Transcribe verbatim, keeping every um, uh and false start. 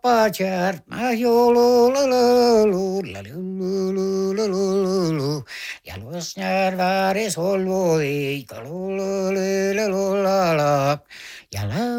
pacer, ma jolo la la lu la lu lu lu lu lu lu ja lösnar varis holvo ei la la la la la ja la